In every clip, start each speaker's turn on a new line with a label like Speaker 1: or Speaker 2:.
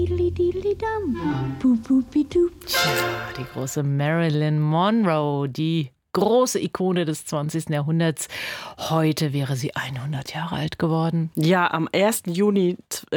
Speaker 1: Tja, die große Marilyn Monroe, die große Ikone des 20. Jahrhunderts. Heute wäre sie 100 Jahre alt geworden.
Speaker 2: Ja, am 1. Juni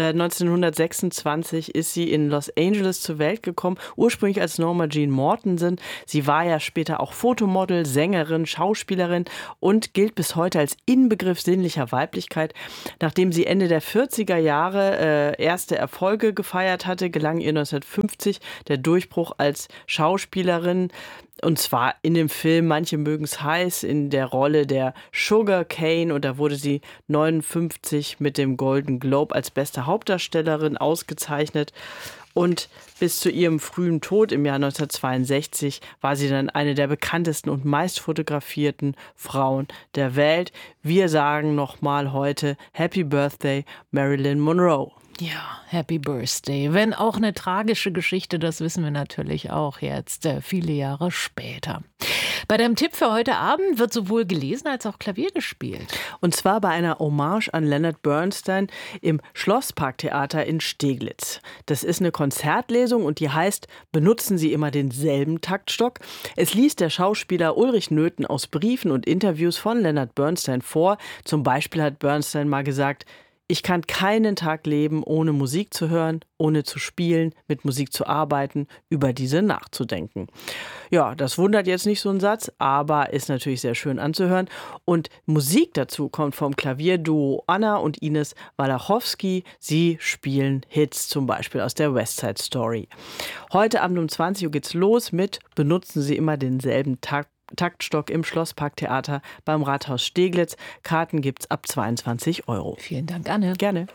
Speaker 2: 1926 ist sie in Los Angeles zur Welt gekommen, ursprünglich als Norma Jean Mortensen. Sie war ja später auch Fotomodel, Sängerin, Schauspielerin und gilt bis heute als Inbegriff sinnlicher Weiblichkeit. Nachdem sie Ende der 40er Jahre erste Erfolge gefeiert hatte, gelang ihr 1950 der Durchbruch als Schauspielerin. Und zwar in dem Film Manche mögen's heiß in der Rolle der Sugar Cane. Und da wurde sie 1959 mit dem Golden Globe als beste Hauptdarstellerin ausgezeichnet. Und bis zu ihrem frühen Tod im Jahr 1962 war sie dann eine der bekanntesten und meist fotografierten Frauen der Welt. Wir sagen nochmal heute Happy Birthday, Marilyn Monroe.
Speaker 1: Ja, Happy Birthday. Wenn auch eine tragische Geschichte, das wissen wir natürlich auch jetzt, viele Jahre später. Bei deinem Tipp für heute Abend wird sowohl gelesen als auch Klavier gespielt.
Speaker 2: Und zwar bei einer Hommage an Leonard Bernstein im Schlossparktheater in Steglitz. Das ist eine Konzertlesung und die heißt Benutzen Sie immer denselben Taktstock? Es liest der Schauspieler Ulrich Nöthen aus Briefen und Interviews von Leonard Bernstein vor. Zum Beispiel hat Bernstein mal gesagt: Ich kann keinen Tag leben, ohne Musik zu hören, ohne zu spielen, mit Musik zu arbeiten, über diese nachzudenken. Ja, das wundert jetzt nicht so ein Satz, aber ist natürlich sehr schön anzuhören. Und Musik dazu kommt vom Klavierduo Anna und Ines Walachowski. Sie spielen Hits, zum Beispiel aus der West Side Story. Heute Abend um 20 Uhr geht's los mit Benutzen Sie immer denselben Taktstock im Schlossparktheater beim Rathaus Steglitz. Karten gibt's ab 22 €.
Speaker 1: Vielen Dank, Anne.
Speaker 2: Gerne.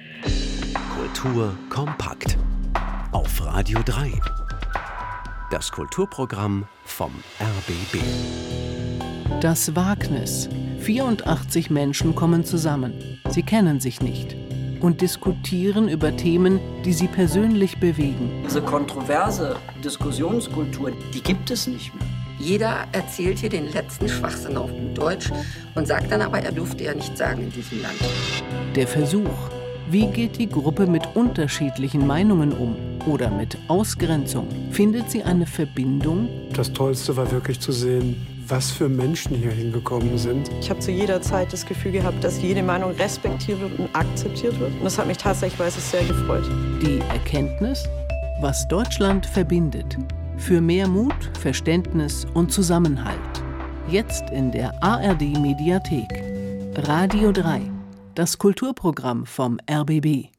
Speaker 3: Kultur kompakt auf Radio 3. Das Kulturprogramm vom RBB.
Speaker 4: Das Wagnis. 84 Menschen kommen zusammen. Sie kennen sich nicht und diskutieren über Themen, die sie persönlich bewegen.
Speaker 5: Diese kontroverse Diskussionskultur, die gibt es nicht mehr.
Speaker 6: Jeder erzählt hier den letzten Schwachsinn auf gut Deutsch und sagt dann aber, er durfte ja nichts sagen in diesem Land.
Speaker 4: Der Versuch. Wie geht die Gruppe mit unterschiedlichen Meinungen um? Oder mit Ausgrenzung? Findet sie eine Verbindung?
Speaker 7: Das Tollste war wirklich zu sehen, was für Menschen hier hingekommen sind.
Speaker 8: Ich habe zu jeder Zeit das Gefühl gehabt, dass jede Meinung respektiert wird und akzeptiert wird. Und das hat mich tatsächlich sehr gefreut.
Speaker 4: Die Erkenntnis, was Deutschland verbindet. Für mehr Mut, Verständnis und Zusammenhalt. Jetzt in der ARD Mediathek. Radio 3, das Kulturprogramm vom RBB.